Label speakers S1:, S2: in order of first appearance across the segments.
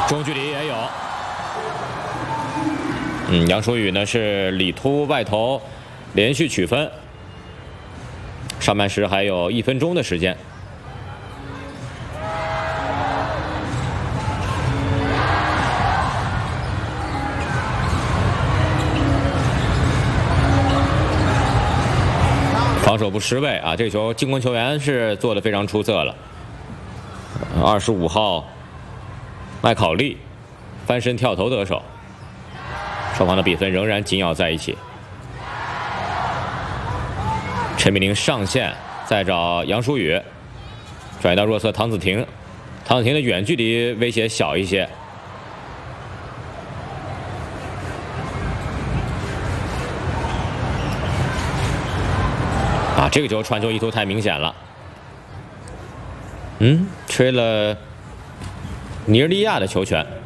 S1: 中距离也有。杨舒宇呢是里突外投，连续取分。上半时还有1分钟的时间。防守不失位啊！这球进攻球员是做得非常出色了。25号麦考利翻身跳投得手，双方的比分仍然紧咬在一起。陈敏玲上线，再找杨舒宇，转移到弱侧唐子婷，唐子婷的远距离威胁小一些。这个球传球意图太明显了，吹了尼日利亚的球权。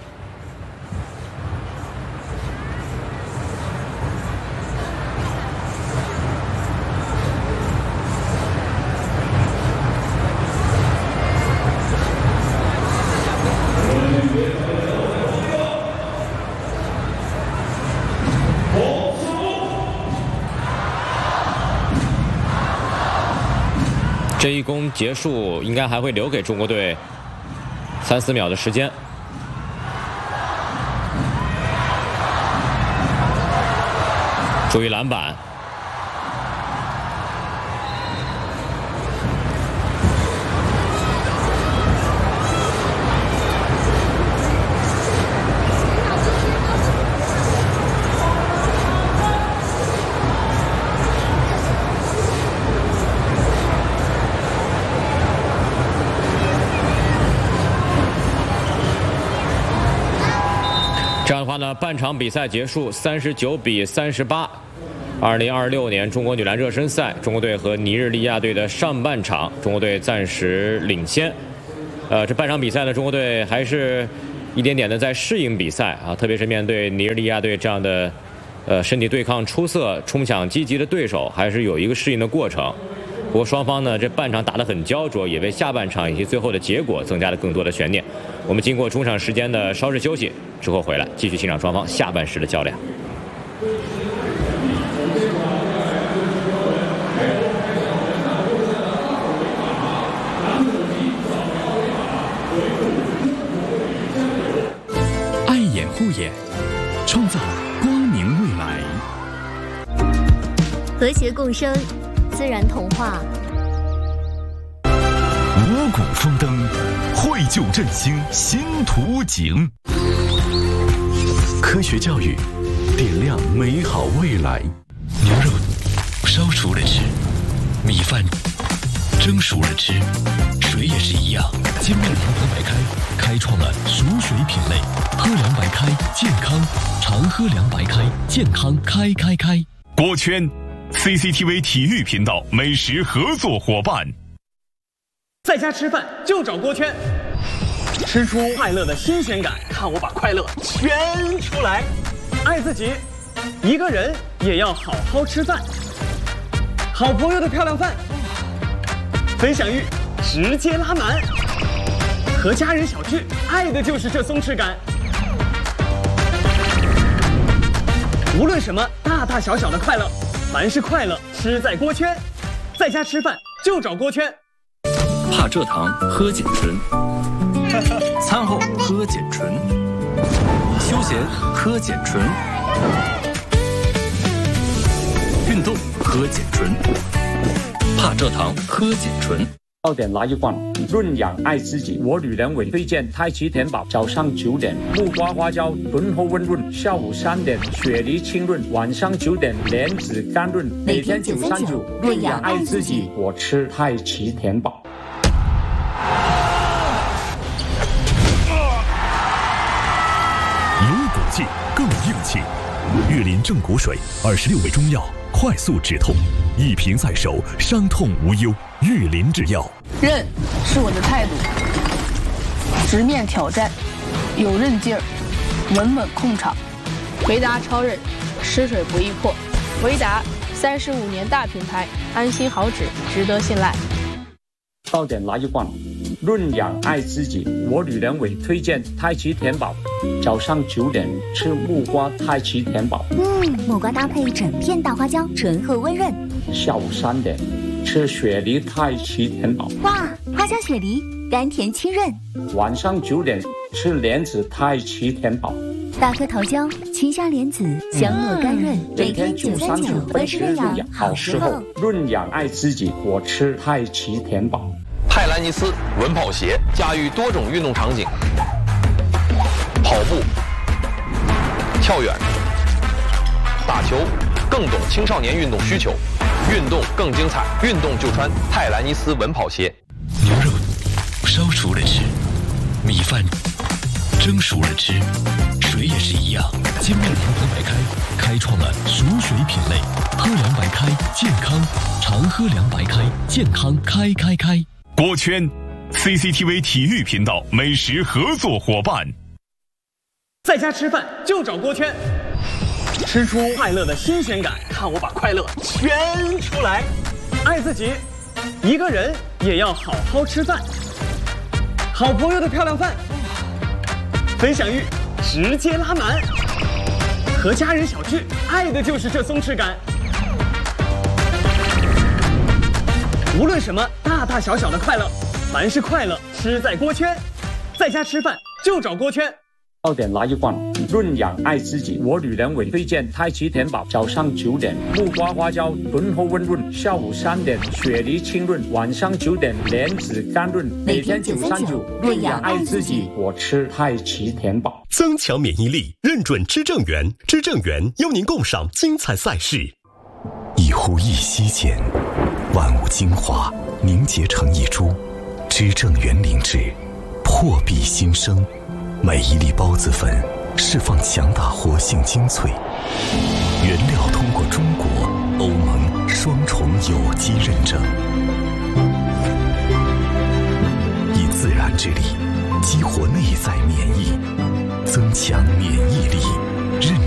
S1: 这一攻结束，应该还会留给中国队3、4秒的时间。注意篮板，这样的话呢，半场比赛结束，39比38。2026年中国女篮热身赛，中国队和尼日利亚队的上半场，中国队暂时领先。这半场比赛呢，中国队还是一点点的在适应比赛啊，特别是面对尼日利亚队这样的身体对抗出色、冲抢积极的对手，还是有一个适应的过程。不过双方呢，这半场打得很焦灼，也为下半场以及最后的结果增加了更多的悬念。我们经过中场时间的稍事休息之后回来，继续欣赏双方下半时的较量。
S2: 爱眼护眼，创造光明未来。
S3: 和谐共生，自然童话。
S2: 五谷丰登，绘就振兴新图景。科学教育，点亮美好未来。牛肉烧熟了吃，米饭蒸熟了吃，水也是一样。金麦堂喝白开，开创了熟水品类。喝凉白开，健康，常喝凉白开，健康开。
S4: 锅圈 ，CCTV 体育频道美食合作伙伴。
S5: 在家吃饭就找锅圈，吃出快乐的新鲜感，看我把快乐圈出来。爱自己，一个人也要好好吃饭。好朋友的漂亮饭，分享欲直接拉满。和家人小聚，爱的就是这松弛感。无论什么大大小小的快乐，凡是快乐吃在锅圈。在家吃饭就找锅圈。
S6: 帕蔗糖喝碱醇，餐后喝碱醇，休闲喝碱醇，运动喝碱醇，帕蔗糖喝碱醇。
S7: 到点来一罐，润养爱自己。我女人委推荐太极田宝，早上9点木瓜花椒醇厚温润，下午3点雪梨清润，晚上9点莲子甘润。每天939，润养爱自己，我吃太极田宝。
S2: 有骨气更硬气，岳林正骨水26味中药，快速止痛，一瓶在手，伤痛无忧。岳林制药。
S8: 韧是我的态度，直面挑战，有韧劲儿，稳稳控场。维达超韧，吃水不易破。维达35年大品牌，安心好止，值得信赖。
S7: 到点来一罐， 润养爱自己，我女人为推荐太极田宝。早上9点吃木瓜太极田宝。
S3: 木瓜搭配整片大花椒，醇厚温润。
S7: 下午3点吃雪梨太极田宝。
S3: 哇，花椒雪梨，甘甜清润。
S7: 晚上9点吃莲子太极田宝。
S3: 大颗桃胶，清香莲子，香糯甘润。每天939，温湿润养，好时候。
S7: 润养爱自己，我吃太极田宝。
S9: 泰兰尼斯稳跑鞋驾驭多种运动场景，跑步、跳远、打球，更懂青少年运动需求，运动更精彩，运动就穿泰兰尼斯稳跑鞋。
S2: 牛肉烧熟了吃，米饭蒸熟了吃，水也是一样。金麦堂和白开开创了熟水品类，喝凉白开健康，常喝凉白开健康开。
S4: 锅圈 ，CCTV 体育频道美食合作伙伴。
S5: 在家吃饭就找锅圈，吃出快乐的新鲜感，看我把快乐圈出来。爱自己，一个人也要好好吃饭。好朋友的漂亮饭，分享欲直接拉满。和家人小聚，爱的就是这松弛感。无论什么大大小小的快乐，凡是快乐吃在锅圈。在家吃饭就找锅圈。
S7: 2点来一罐润养爱自己，我女人为推荐太极田宝。早上9点木瓜花椒醇厚温润，下午3点雪梨清润，晚上9点莲子甘润。每天939，润养爱自己，我吃太极田宝。
S10: 增强免疫力，认准知正源，知正源邀您共赏精彩赛事。
S2: 一呼一吸间，万物精华凝结成一株，知正源灵芝，破壁新生。每一粒孢子粉释放强大活性精粹，原料通过中国、欧盟双重有机认证，以自然之力激活内在免疫，增强免疫力。